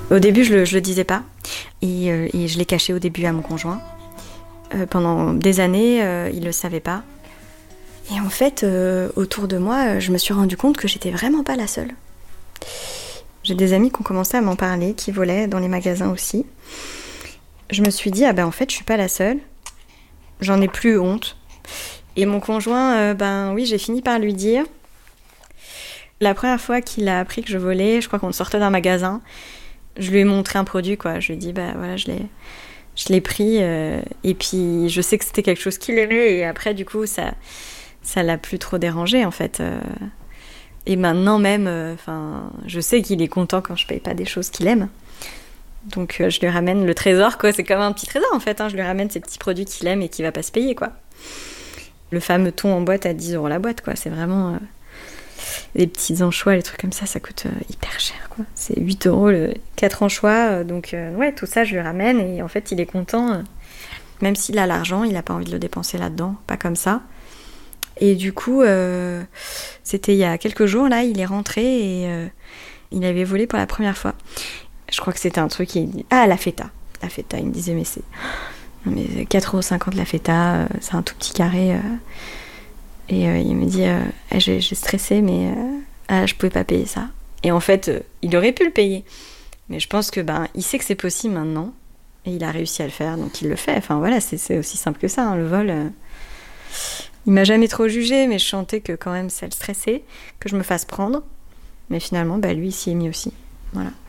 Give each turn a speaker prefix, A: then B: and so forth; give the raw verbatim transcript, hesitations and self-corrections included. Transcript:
A: Au début, je le, je le disais pas. Et, euh, et je l'ai caché au début à mon conjoint. Euh, pendant des années, euh, il le savait pas. Et en fait, euh, autour de moi, je me suis rendu compte que j'étais vraiment pas la seule. J'ai des amis qui ont commencé à m'en parler, qui volaient dans les magasins aussi. Je me suis dit, ah ben en fait, je suis pas la seule. J'en ai plus honte. Et mon conjoint, euh, ben oui, j'ai fini par lui dire. La première fois qu'il a appris que je volais, je crois qu'on sortait d'un magasin, je lui ai montré un produit, quoi. Je lui ai dit, bah voilà, je l'ai, je l'ai pris. Euh, et puis, je sais que c'était quelque chose qu'il aimait. Et après, du coup, ça, ça l'a plus trop dérangé, en fait. Euh, et maintenant même, enfin, euh, je sais qu'il est content quand je paye pas des choses qu'il aime. Donc, euh, je lui ramène le trésor, quoi. C'est comme un petit trésor, en fait. Hein. Je lui ramène ces petits produits qu'il aime et qui va pas se payer, quoi. Le fameux thon en boîte à dix euros la boîte, quoi. C'est vraiment... Euh, les petits anchois, les trucs comme ça, ça coûte euh, hyper cher, quoi. C'est huit euros, le quatre anchois. Euh, donc, euh, ouais, tout ça, je lui ramène. Et en fait, il est content. Euh, même s'il a l'argent, il a pas envie de le dépenser là-dedans. Pas comme ça. Et du coup, euh, c'était il y a quelques jours, là, il est rentré et euh, il avait volé pour la première fois. Je crois que c'était un truc... Qui... Ah, la feta. La feta, il me disait, mais c'est... Non, mais quatre euros cinquante la feta, euh, c'est un tout petit carré. Euh, et euh, il me dit, euh, ah, j'ai, j'ai stressé, mais euh, ah, je pouvais pas payer ça. Et en fait, euh, il aurait pu le payer. Mais je pense que ben, il sait que c'est possible maintenant. Et il a réussi à le faire, donc il le fait. Enfin voilà, c'est, c'est aussi simple que ça, hein, le vol... Euh... Il m'a jamais trop jugée, mais je sentais que quand même ça le stressait, que je me fasse prendre. Mais finalement, bah, lui, il s'y est mis aussi. Voilà.